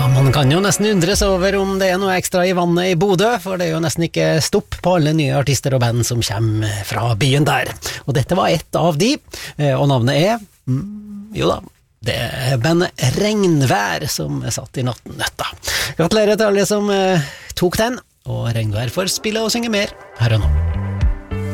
Man kan jo nesten undres over om det noe ekstra i vannet i Bodø, for det jo nesten ikke stopp på alle nye artister og band som kommer fra byen der. Og dette var ett av de, og navnet jo da, det bandet Regnvær som satt i nattnøtta. Gratulerer til alle som tok den, og Regnvær får spille og synge mer her og nå.